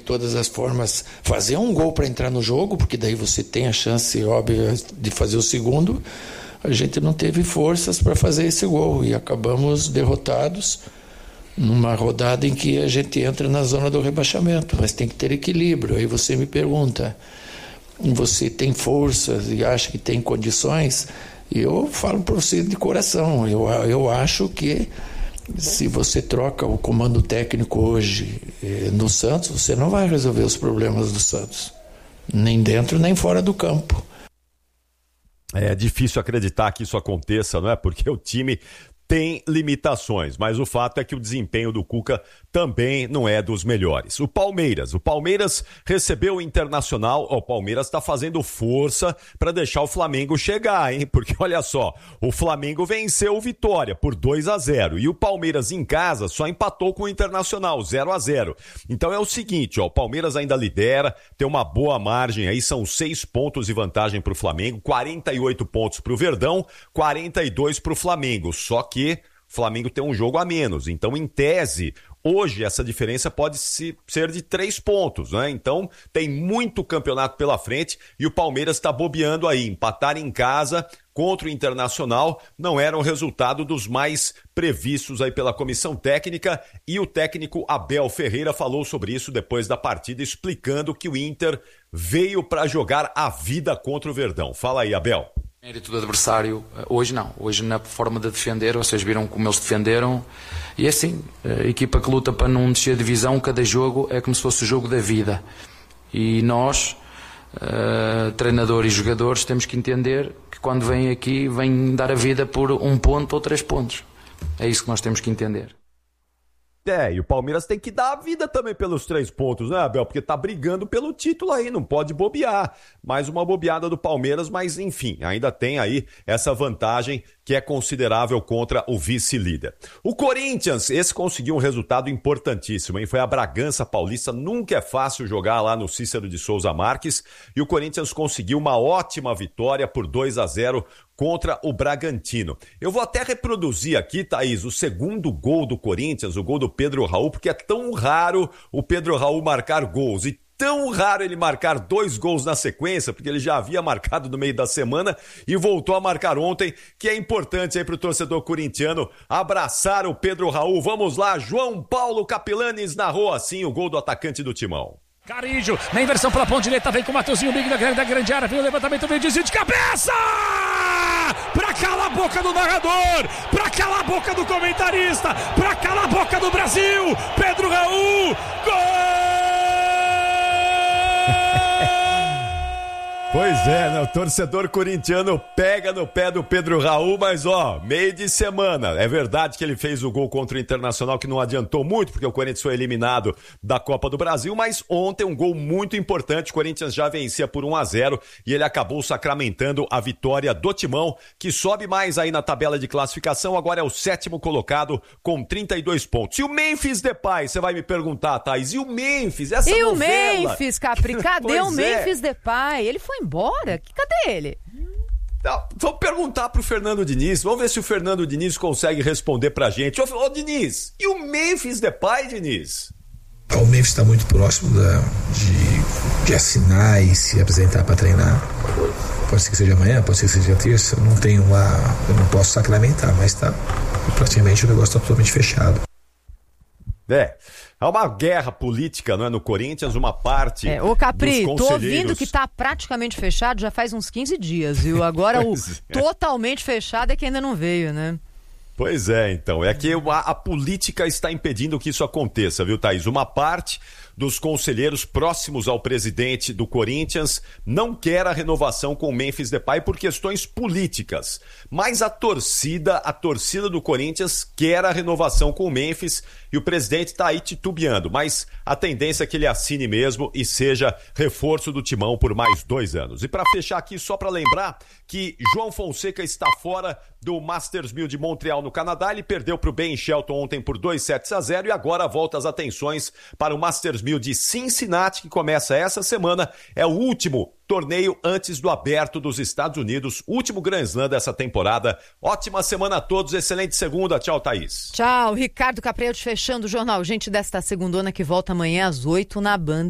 todas as formas, fazer um gol para entrar no jogo, porque daí você tem a chance óbvia de fazer o segundo. A gente não teve forças para fazer esse gol e acabamos derrotados numa rodada em que a gente entra na zona do rebaixamento, mas tem que ter equilíbrio. Aí você me pergunta, você tem forças e acha que tem condições? E eu falo para você de coração, eu acho que se você troca o comando técnico hoje no Santos, você não vai resolver os problemas do Santos, nem dentro nem fora do campo. É difícil acreditar que isso aconteça, não é? Porque o time tem limitações, mas o fato é que o desempenho do Cuca também não é dos melhores. O Palmeiras recebeu o Internacional, o Palmeiras está fazendo força para deixar o Flamengo chegar, hein? Porque olha só, o Flamengo venceu o Vitória por 2-0 e o Palmeiras em casa só empatou com o Internacional, 0-0. Então é o seguinte, ó, o Palmeiras ainda lidera, tem uma boa margem aí, são 6 pontos de vantagem para o Flamengo, 48 pontos para o Verdão, 42 para o Flamengo, só que o Flamengo tem um jogo a menos, então em tese, hoje essa diferença pode ser de 3 pontos, né? Então tem muito campeonato pela frente e o Palmeiras está bobeando aí, empatar em casa contra o Internacional não era um resultado dos mais previstos aí pela comissão técnica e o técnico Abel Ferreira falou sobre isso depois da partida, explicando que o Inter veio para jogar a vida contra o Verdão. Fala aí, Abel. Mérito do adversário, hoje não, hoje na forma de defender, vocês viram como eles defenderam, e é assim, a equipa que luta para não descer a divisão, cada jogo é como se fosse o jogo da vida, e nós, treinador e jogadores, temos que entender que quando vêm aqui, vêm dar a vida por 1 ponto ou 3 pontos, é isso que nós temos que entender. E o Palmeiras tem que dar a vida também pelos 3 pontos, né, Abel? Porque tá brigando pelo título aí, não pode bobear. Mais uma bobeada do Palmeiras, mas enfim, ainda tem aí essa vantagem que é considerável contra o vice-líder. O Corinthians, esse conseguiu um resultado importantíssimo, hein? Foi a Bragança Paulista, nunca é fácil jogar lá no Cícero de Souza Marques, e o Corinthians conseguiu uma ótima vitória por 2-0 contra o Bragantino. Eu vou até reproduzir aqui, Thaís, o segundo gol do Corinthians, o gol do Pedro Raul, porque é tão raro o Pedro Raul marcar gols e tão raro ele marcar 2 gols na sequência, porque ele já havia marcado no meio da semana e voltou a marcar ontem, que é importante aí pro torcedor corintiano abraçar o Pedro Raul. Vamos lá, João Paulo Capilanes narrou assim o gol do atacante do Timão. Carijo, na inversão pela ponta direita, vem com o Matheusinho Big da grande área, vem o levantamento, vem o desvio de cabeça! Pra calar a boca do narrador, pra calar a boca do comentarista, pra calar a boca do Brasil, Pedro Raul, gol! Pois é, né? O torcedor corintiano pega no pé do Pedro Raul, mas meio de semana. É verdade que ele fez o gol contra o Internacional, que não adiantou muito, porque o Corinthians foi eliminado da Copa do Brasil, mas ontem um gol muito importante. O Corinthians já vencia por 1-0 e ele acabou sacramentando a vitória do Timão, que sobe mais aí na tabela de classificação, agora é o 7º colocado com 32 pontos. E o Memphis Depay, você vai me perguntar, Thaís, e o Memphis, essa novela? E o Memphis, Capri, cadê o Memphis Depay? Ele foi embora? Cadê ele? Então, vamos perguntar pro Fernando Diniz, vamos ver se o Fernando Diniz consegue responder pra gente. Ô Diniz, e o Memphis Depay, Diniz? O Memphis está muito próximo de assinar e se apresentar para treinar. Pode ser que seja amanhã, pode ser que seja terça. Eu não posso sacramentar, mas tá praticamente o negócio está totalmente fechado. É uma guerra política, não é, no Corinthians, uma parte Ô Capri, dos tô ouvindo que tá praticamente fechado já faz uns 15 dias, viu? Agora totalmente fechado é que ainda não veio, né? Pois é, então, é que a política está impedindo que isso aconteça, viu, Thaís? Uma parte dos conselheiros próximos ao presidente do Corinthians não quer a renovação com o Memphis Depay por questões políticas, mas a torcida do Corinthians quer a renovação com o Memphis e o presidente está aí titubeando, mas a tendência é que ele assine mesmo e seja reforço do Timão por mais 2 anos. E para fechar aqui, só para lembrar que João Fonseca está fora do Masters 1000 de Montreal no Canadá, ele perdeu para o Ben Shelton ontem por 2-0 e agora volta as atenções para o Masters 1000 de Cincinnati, que começa essa semana, é o último torneio antes do Aberto dos Estados Unidos, último Grand Slam dessa temporada. Ótima semana a todos, excelente segunda, tchau, Thaís. Tchau, Ricardo Capriotti fechando o Jornal Gente desta segundona que volta amanhã às 8 na Band.